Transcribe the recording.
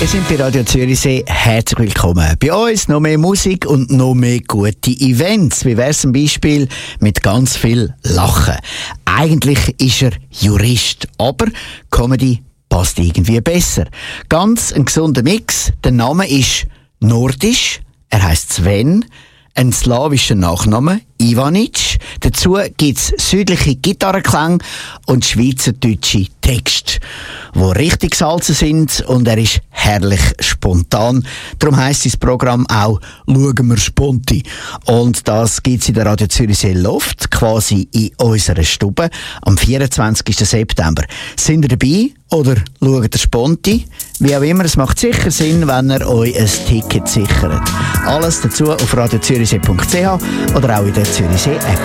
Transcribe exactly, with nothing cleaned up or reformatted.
Wir sind bei Radio Zürichsee. Herzlich willkommen. Bei uns noch mehr Musik und noch mehr gute Events. Wie wär's zum Beispiel mit ganz viel Lachen? Eigentlich ist er Jurist, aber Comedy passt irgendwie besser. Ganz ein gesunder Mix. Der Name ist nordisch. Er heisst Sven. Ein slawischer Nachname, Ivanic. Dazu gibt's südliche Gitarrenklänge und schweizerdeutsche Texte, die richtig salzen sind, und er ist herrlich spontan. Darum heisst das Programm auch «Schauen wir Sponti». Und das gibt's in der Radio Zürichsee Loft, quasi in unserer Stube, am vierundzwanzigsten September. Sind ihr dabei oder schaut ihr Sponti? Wie auch immer, es macht sicher Sinn, wenn ihr euch ein Ticket sichert. Alles dazu auf radio zürichsee punkt c h oder auch in der Zürichsee App.